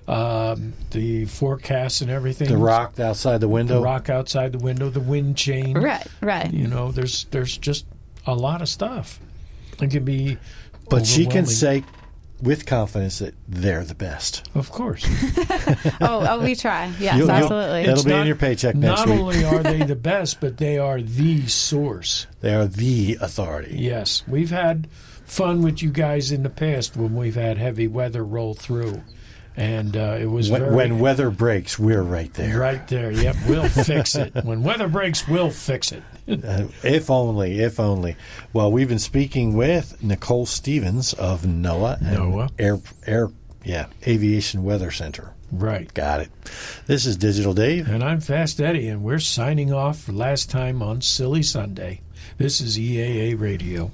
the forecasts and everything. The rock outside the window. The wind chain. Right. There's just a lot of stuff. It can be But she can say with confidence that they're the best. Of course. we try. Yes, absolutely. That'll be in your paycheck next week. Not only are they the best, but they are the source. They are the authority. Yes. We've had fun with you guys in the past when we've had heavy weather roll through. And it was when weather breaks, we're right there. Right there, yep. We'll fix it. When weather breaks, we'll fix it. If only. Well, we've been speaking with Nicole Stevens of NOAA. Aviation Weather Center. Right. Got it. This is Digital Dave. And I'm Fast Eddie, and we're signing off for last time on Silly Sunday. This is EAA Radio.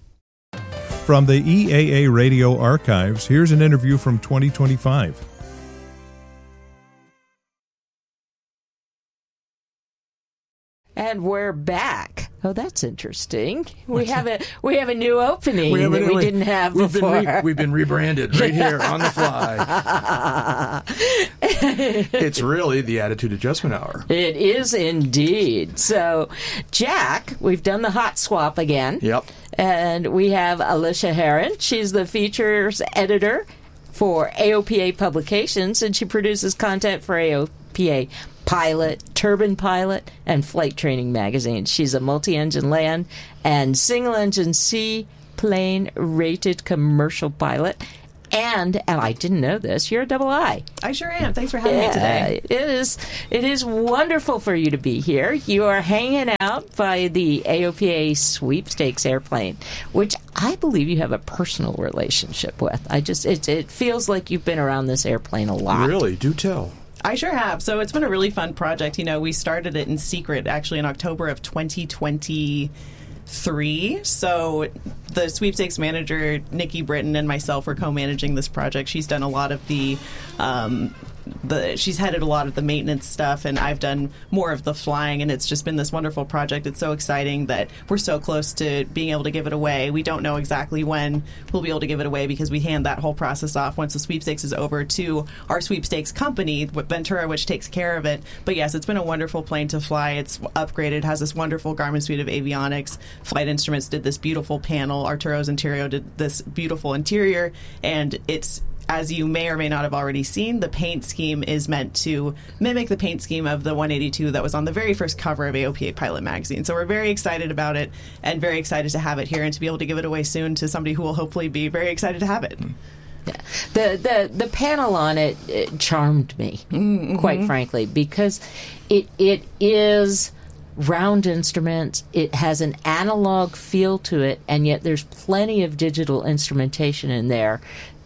From the EAA Radio archives, here's an interview from 2025. And we're back. Oh, that's interesting. We have a new opening that we didn't have before. We've been rebranded right here on the fly. It's really the Attitude Adjustment Hour. It is indeed. So, Jack, we've done the hot swap again. Yep. And we have Alicia Heron. She's the features editor for AOPA Publications, and she produces content for AOPA Pilot, Turbine Pilot, and Flight Training magazines. She's a multi-engine land and single-engine seaplane rated commercial pilot. And I didn't know this, you're a double I. I sure am. Thanks for having me today. It is wonderful for you to be here. You are hanging out by the AOPA sweepstakes airplane, which I believe you have a personal relationship with. It feels like you've been around this airplane a lot. Really? Do tell. I sure have. So it's been a really fun project. We started it in secret, actually, in October of 2023. So the sweepstakes manager, Nikki Britton, and myself were co-managing this project. She's done a lot of she's headed a lot of the maintenance stuff, and I've done more of the flying, and it's just been this wonderful project. It's so exciting that we're so close to being able to give it away. We don't know exactly when we'll be able to give it away because we hand that whole process off once the sweepstakes is over to our sweepstakes company, Ventura, which takes care of it. But yes, it's been a wonderful plane to fly. It's upgraded, has this wonderful Garmin suite of avionics. Flight Instruments did this beautiful panel. Arturo's Interior did this beautiful interior, and it's, as you may or may not have already seen, the paint scheme is meant to mimic the paint scheme of the 182 that was on the very first cover of AOPA Pilot magazine. So we're very excited about it and very excited to have it here and to be able to give it away soon to somebody who will hopefully be very excited to have it. Yeah. The panel on it charmed me, quite frankly, because it is round instruments. It has an analog feel to it, and yet there's plenty of digital instrumentation in there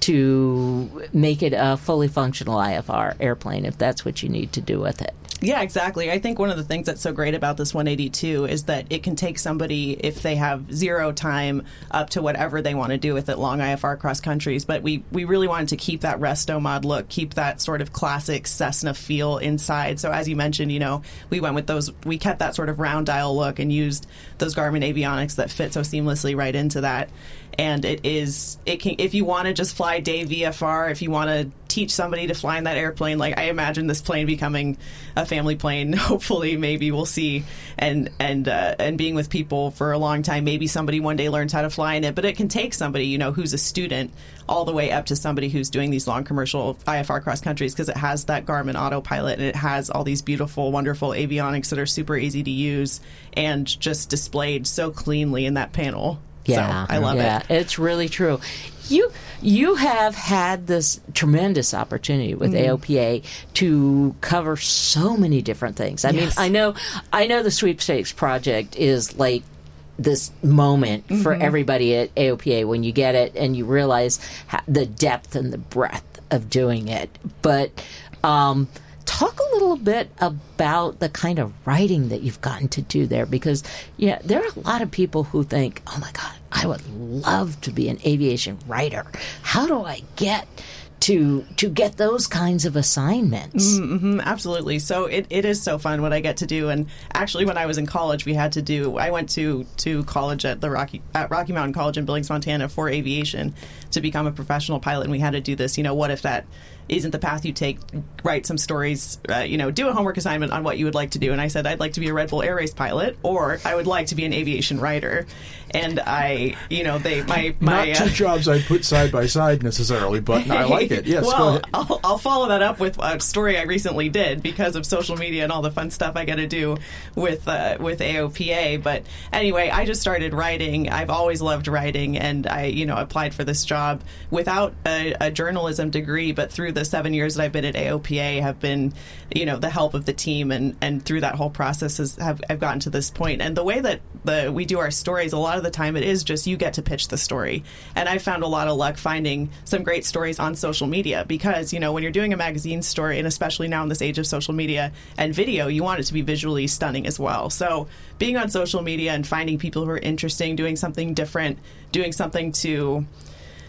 to make it a fully functional IFR airplane if that's what you need to do with it. Yeah, exactly. I think one of the things that's so great about this 182 is that it can take somebody, if they have zero time, up to whatever they want to do with it, long IFR cross countries. But we really wanted to keep that resto mod look, keep that sort of classic Cessna feel inside. So as you mentioned, we went with we kept that sort of round dial look and used those Garmin avionics that fit so seamlessly right into that. And it can, if you want to just fly day VFR, if you want to teach somebody to fly in that airplane, like I imagine this plane becoming a family plane, hopefully, maybe we'll see, and being with people for a long time, maybe somebody one day learns how to fly in it, but it can take somebody, who's a student all the way up to somebody who's doing these long commercial IFR cross countries, because it has that Garmin autopilot and it has all these beautiful, wonderful avionics that are super easy to use and just displayed so cleanly in that panel. Yeah, so I love it. It's really true. You have had this tremendous opportunity with AOPA to cover so many different things. I mean, I know the sweepstakes project is like this moment for everybody at AOPA when you get it and you realize the depth and the breadth of doing it. But talk a little bit about the kind of writing that you've gotten to do there, because there are a lot of people who think, oh my God, I would love to be an aviation writer. How do I get to get those kinds of assignments? Absolutely. So it is so fun what I get to do. And actually, when I was in college, I went to college at Rocky Mountain College in Billings, Montana for aviation to become a professional pilot. And we had to do this, what if that isn't the path you take? Write some stories, do a homework assignment on what you would like to do. And I said, I'd like to be a Red Bull Air Race pilot, or I would like to be an aviation writer. And not two jobs I'd put side by side necessarily, but I like it. Yes, well, go ahead. I'll follow that up with a story I recently did because of social media and all the fun stuff I get to do with AOPA. But anyway, I just started writing. I've always loved writing, and I applied for this job without a journalism degree, but through the 7 years that I've been at AOPA have been the help of the team, and through that whole process I've gotten to this point. And the way that we do our stories, a lot of the time it is just you get to pitch the story. And I found a lot of luck finding some great stories on social media because, when you're doing a magazine story, and especially now in this age of social media and video, you want it to be visually stunning as well. So being on social media and finding people who are interesting, doing something different, doing something to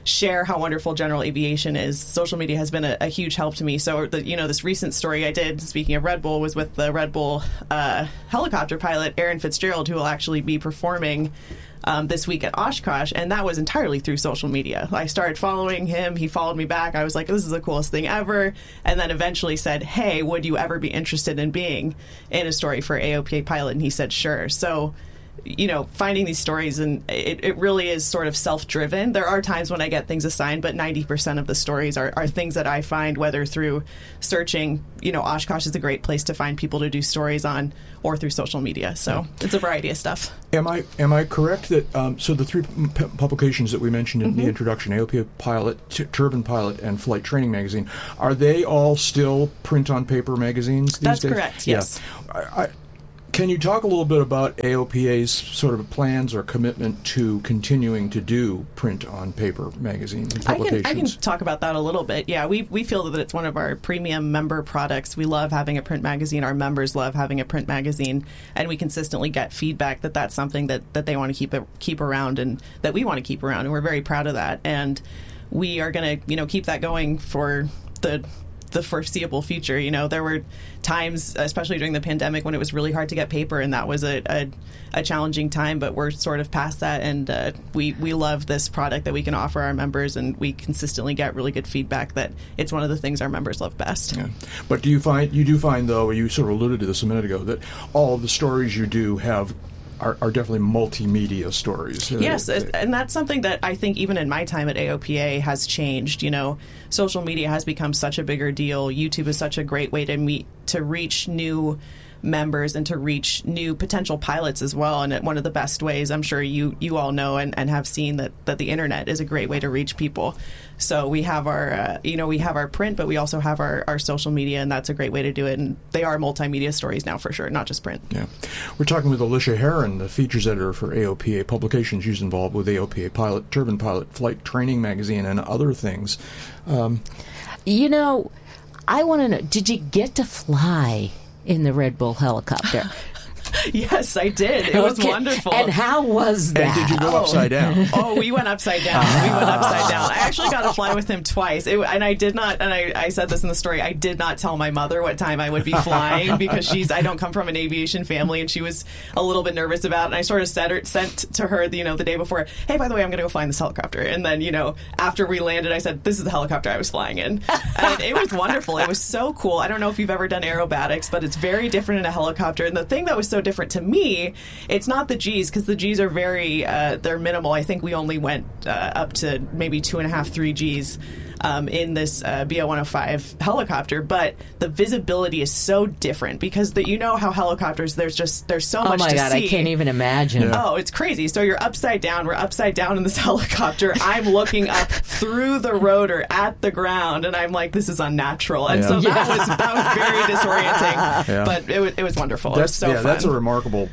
share how wonderful general aviation is. Social media has been a huge help to me. So, this recent story I did, speaking of Red Bull, was with the Red Bull helicopter pilot, Aaron Fitzgerald, who will actually be performing this week at Oshkosh, and that was entirely through social media. I started following him. He followed me back. I was like, this is the coolest thing ever. And then eventually said, hey, would you ever be interested in being in a story for AOPA pilot? And he said, sure. So, finding these stories, and it really is sort of self-driven. There are times when I get things assigned, but 90% of the stories are things that I find, whether through searching, Oshkosh is a great place to find people to do stories on, or through social media. So it's a variety of stuff. Am I correct that, so the three publications that we mentioned in the introduction, AOPA Pilot, Turbine Pilot, and Flight Training Magazine, are they all still print-on-paper magazines these days? That's correct, yes. Yeah. Can you talk a little bit about AOPA's sort of plans or commitment to continuing to do print-on-paper magazines and publications? I can talk about that a little bit. Yeah, we feel that it's one of our premium member products. We love having a print magazine. Our members love having a print magazine, and we consistently get feedback that that's something that they want to keep around, and that we want to keep around, and we're very proud of that. And we are going to keep that going for the foreseeable future. There were times, especially during the pandemic, when it was really hard to get paper, and that was a challenging time, but we're sort of past that, and we love this product that we can offer our members, and we consistently get really good feedback that it's one of the things our members love best. Yeah. But you do find, though, you sort of alluded to this a minute ago, that all of the stories you do are definitely multimedia stories. Yes, and that's something that I think even in my time at AOPA has changed. Social media has become such a bigger deal. YouTube is such a great way to reach new members and to reach new potential pilots as well. And one of the best ways, I'm sure you all know and have seen, that the internet is a great way to reach people. So we have our print, but we also have our social media, and that's a great way to do it. And they are multimedia stories now, for sure, not just print. Yeah, we're talking with Alicia Heron, the features editor for AOPA Publications. She's involved with AOPA Pilot, Turbine Pilot, Flight Training Magazine, and other things. I want to know, did you get to fly in the Red Bull helicopter? Yes, I did. It was wonderful. And how was that? And did you go upside down? Oh, we went upside down. I actually got to fly with him twice. And I did not, and I said this in the story, I did not tell my mother what time I would be flying, because I don't come from an aviation family, and she was a little bit nervous about it. And I sort of sent to her, the day before, hey, by the way, I'm going to go fly in this helicopter. And then, after we landed, I said, this is the helicopter I was flying in. And it was wonderful. It was so cool. I don't know if you've ever done aerobatics, but it's very different in a helicopter. And the thing that was so different to me, it's not the G's, because the G's are very they're minimal. I think we only went up to maybe 2.5, 3 G's in this BO-105 helicopter, but the visibility is so different, because how helicopters, there's so much to see. Oh my God, I can't even imagine. Yeah. Oh, it's crazy. So you're upside down. We're upside down in this helicopter. I'm looking up through the rotor at the ground, and I'm like, this is unnatural. And so that was very disorienting. Yeah. But it was wonderful. It was so fun. That's a remarkable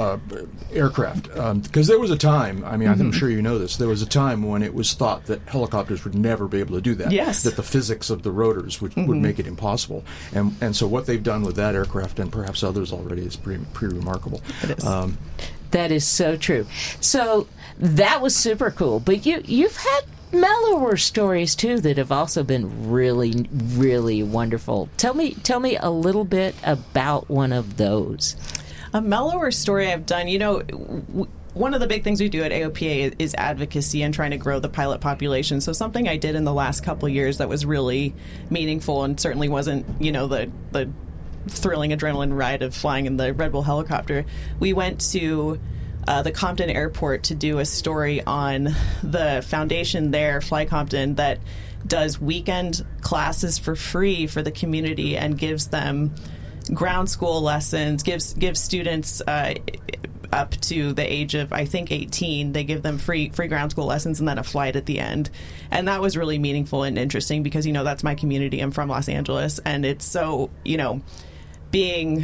aircraft, because there was a time, I'm sure you know this, there was a time when it was thought that helicopters would never be able to do that. Yes. That the physics of the rotors would make it impossible. And so what they've done with that aircraft, and perhaps others already, is pretty remarkable. It is. That is so true. So that was super cool. But you've had mellower stories too that have also been really, really wonderful. Tell me a little bit about one of those. A mellower story I've done, one of the big things we do at AOPA is advocacy and trying to grow the pilot population. So something I did in the last couple of years that was really meaningful, and certainly wasn't, the thrilling adrenaline ride of flying in the Red Bull helicopter. We went to the Compton Airport to do a story on the foundation there, Fly Compton, that does weekend classes for free for the community and gives them ground school lessons, gives students up to the age of, I think, 18. They give them free ground school lessons and then a flight at the end. And that was really meaningful and interesting, because, that's my community. I'm from Los Angeles, and it's so, being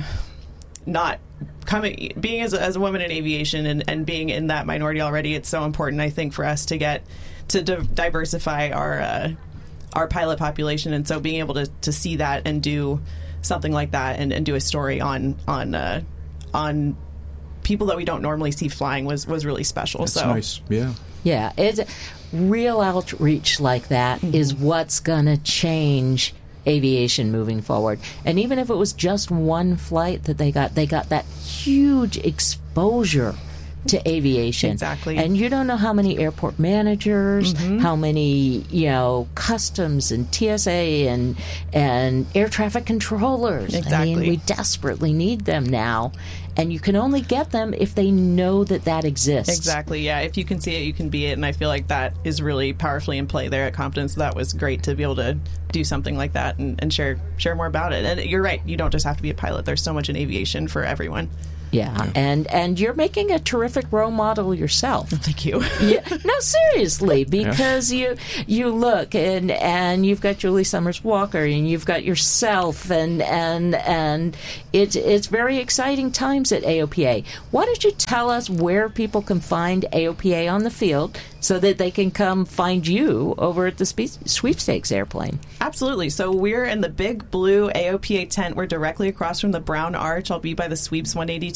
as a woman in aviation and being in that minority already, it's so important, I think, for us to get to diversify our pilot population. And so being able to see that and do something like that and do a story on people that we don't normally see flying was really special. That's nice. Yeah. Yeah, it's real outreach like that is what's going to change aviation moving forward. And even if it was just one flight that they got that huge exposure to aviation. Exactly. And you don't know how many airport managers, how many, customs and TSA and air traffic controllers. Exactly. I mean, we desperately need them now. And you can only get them if they know that exists. Exactly, yeah. If you can see it, you can be it. And I feel like that is really powerfully in play there at Confidence. That was great to be able to do something like that and share more about it. And you're right, you don't just have to be a pilot. There's so much in aviation for everyone. Yeah, and you're making a terrific role model yourself. Thank you. Yeah, no, seriously, because you look and you've got Julie Summers Walker and you've got yourself and it's very exciting times at AOPA. Why don't you tell us where people can find AOPA on the field so that they can come find you over at the sweepstakes airplane? Absolutely. So we're in the big blue AOPA tent. We're directly across from the Brown Arch. I'll be by the Sweeps 182